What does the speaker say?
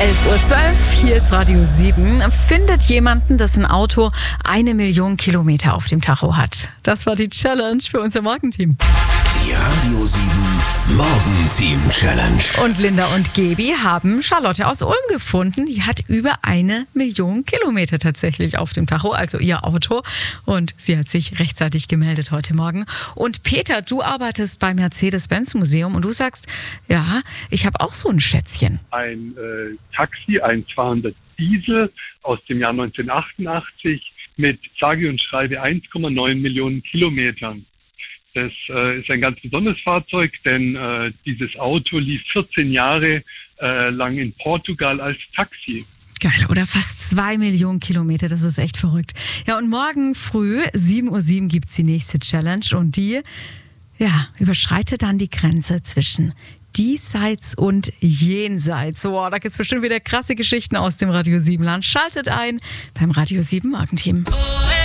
11:12 Uhr, hier ist Radio 7. Findet jemanden, dessen Auto 1 Million Kilometer auf dem Tacho hat? Das war die Challenge für unser Morgenteam. Die Radio 7 Morgenteam Challenge. Und Linda und Gebi haben Charlotte aus Ulm gefunden. Die hat über 1 Million Kilometer tatsächlich auf dem Tacho, also ihr Auto. Und sie hat sich rechtzeitig gemeldet heute Morgen. Und Peter, du arbeitest beim Mercedes-Benz-Museum und du sagst, ja, ich habe auch so ein Schätzchen. Ein Taxi, ein 200 Diesel aus dem Jahr 1988 mit sage und schreibe 1,9 Millionen Kilometern. Das ist ein ganz besonderes Fahrzeug, denn dieses Auto lief 14 Jahre lang in Portugal als Taxi. Geil, oder fast 2 Millionen Kilometer, das ist echt verrückt. Ja, und morgen früh, 7:07 Uhr, gibt es die nächste Challenge und die, überschreitet dann die Grenze zwischen diesseits und jenseits. Wow, da gibt es bestimmt wieder krasse Geschichten aus dem Radio 7 Land. Schaltet ein beim Radio 7 Morgenteam.